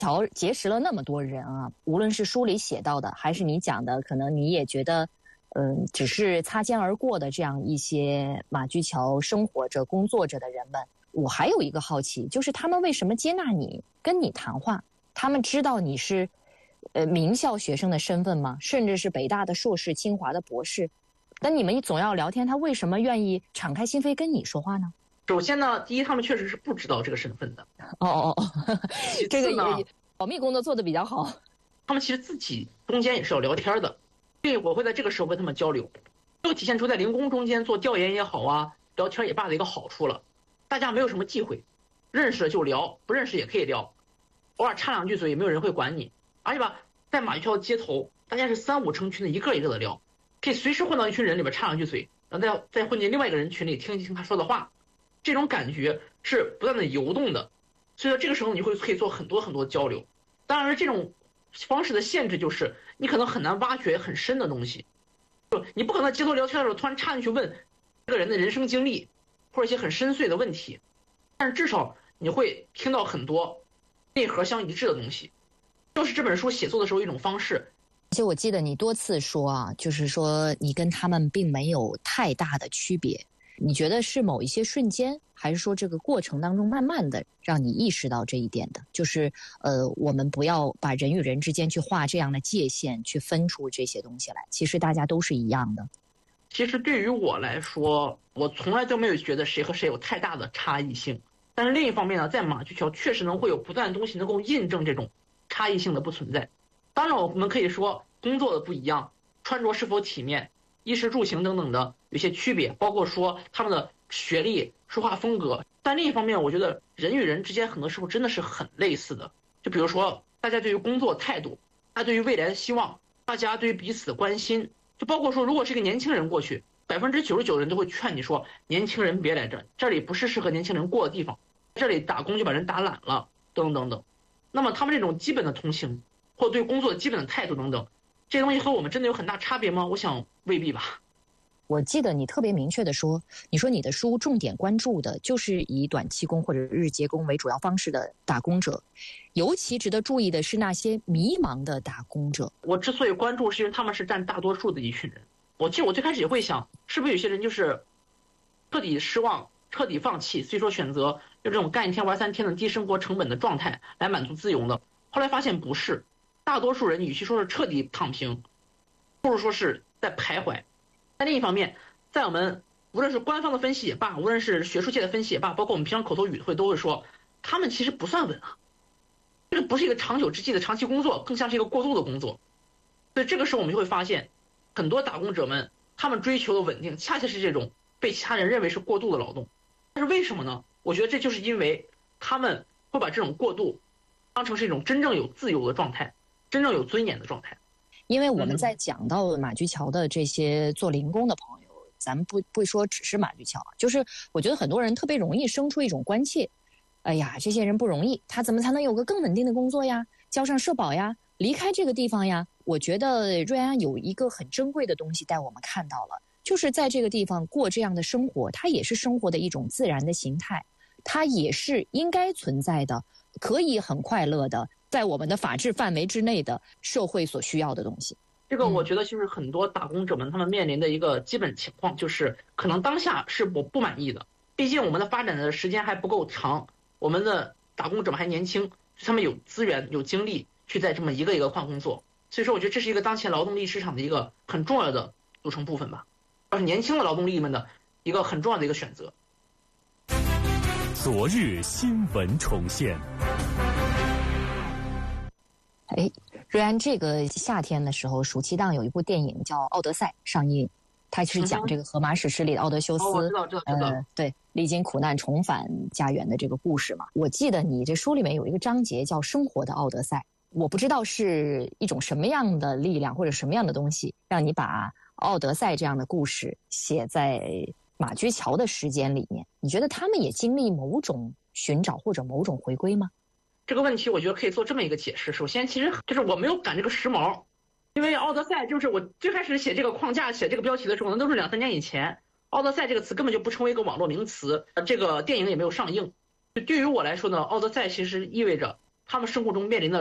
桥结识了那么多人啊，无论是书里写到的，还是你讲的，可能你也觉得，只是擦肩而过的这样一些马驹桥生活着、工作着的人们，我还有一个好奇，就是他们为什么接纳你，跟你谈话？他们知道你是，名校学生的身份吗？甚至是北大的硕士、清华的博士？但你们总要聊天，他为什么愿意敞开心扉跟你说话呢？ 首先呢，第一，他们确实是不知道这个身份的。 这个也保密工作做得比较好。 他们其实自己中间也是要聊天的，所以我会在这个时候跟他们交流，就体现出在零工中间做调研也好啊，聊天也罢的一个好处了。大家没有什么忌讳，认识了就聊，不认识也可以聊，偶尔插两句嘴也没有人会管你。而且吧，在马驹桥街头，大家是三五成群的，一个一个的聊，可以随时混到一群人里边插两句嘴，然后再混进另外一个人群里听一听他说的话。这种感觉是不断的游动的，所以说这个时候你可以做很多很多交流。当然这种方式的限制就是你可能很难挖掘很深的东西，就你不可能街头聊天的时候突然插进去问这个人的人生经历或者一些很深邃的问题，但是至少你会听到很多内核相一致的东西，就是这本书写作的时候一种方式。 而且我记得你多次说啊，就是说你跟他们并没有太大的区别。你觉得是某一些瞬间，还是说这个过程当中慢慢的让你意识到这一点的？就是我们不要把人与人之间去画这样的界限，去分出这些东西来。其实大家都是一样的。 其实对于我来说，我从来都没有觉得谁和谁有太大的差异性。但是另一方面呢，在马驹桥确实会有不断的东西能够印证这种差异性的不存在。当然我们可以说工作的不一样，穿着是否体面，衣食住行等等的有些区别，包括说他们的学历、说话风格。但另一方面，我觉得人与人之间很多时候真的是很类似的。就比如说，大家对于工作态度，大家对于未来的希望，大家对于彼此的关心，就包括说，如果是一个年轻人过去，99%人都会劝你说，年轻人别来这，这里不是适合年轻人过的地方，这里打工就把人打懒了，等等等。那么他们这种基本的同情，或对工作基本的态度等等，这些东西和我们真的有很大差别吗？我想未必吧。 我记得你特别明确地说，你说你的书重点关注的就是以短期工或者日结工为主要方式的打工者，尤其值得注意的是那些迷茫的打工者。 我之所以关注，是因为他们是占大多数的一群人。我最开始也会想，是不是有些人就是彻底失望、彻底放弃，所以说选择用这种干一天玩3天的低生活成本的状态来满足自由的。后来发现不是，大多数人与其说是彻底躺平，不如说是在徘徊。但另一方面，在我们无论是官方的分析也罢，无论是学术界的分析也罢，包括我们平常口头语都会说，他们其实不算稳啊，这个不是一个长久之计的长期工作，更像是一个过渡的工作。所以这个时候我们就会发现，很多打工者们他们追求的稳定，恰恰是这种被其他人认为是过渡的劳动。但是为什么呢？我觉得这就是因为他们会把这种过渡当成是一种真正有自由的状态，真正有尊严的状态。 因为我们在讲到马驹桥的这些做零工的朋友，咱们不说只是马驹桥，就是我觉得很多人特别容易生出一种关切，哎呀，这些人不容易，他怎么才能有个更稳定的工作呀，交上社保呀，离开这个地方呀。我觉得瑞安有一个很珍贵的东西带我们看到了，就是在这个地方过这样的生活，它也是生活的一种自然的形态，它也是应该存在的，可以很快乐的在我们的法治范围之内的社会所需要的东西。 这个我觉得就是很多打工者们他们面临的一个基本情况，就是可能当下是我不满意的，毕竟我们的发展的时间还不够长，我们的打工者们还年轻，他们有资源有精力去在这么一个一个换工作。所以说我觉得这是一个当前劳动力市场的一个很重要的组成部分吧，而是年轻的劳动力们的一个很重要的一个选择。 昨日新闻重现。 瑞安，这个夏天的时候，暑期档有一部电影叫《奥德赛》上映，它是讲这个荷马史诗里的奥德修斯， 知道对，历经苦难重返家园的这个故事嘛。我记得你这书里面有一个章节叫《生活的奥德赛》，我不知道是一种什么样的力量或者什么样的东西，让你把奥德赛这样的故事写在马驹桥的时间里面。你觉得他们也经历某种寻找或者某种回归吗？ 这个问题我觉得可以做这么一个解释。首先，其实就是我没有赶这个时髦，因为奥德赛就是我最开始写这个框架、写这个标题的时候，那都是2-3年以前。奥德赛这个词根本就不成为一个网络名词，这个电影也没有上映。对于我来说呢，奥德赛其实意味着他们生活中面临的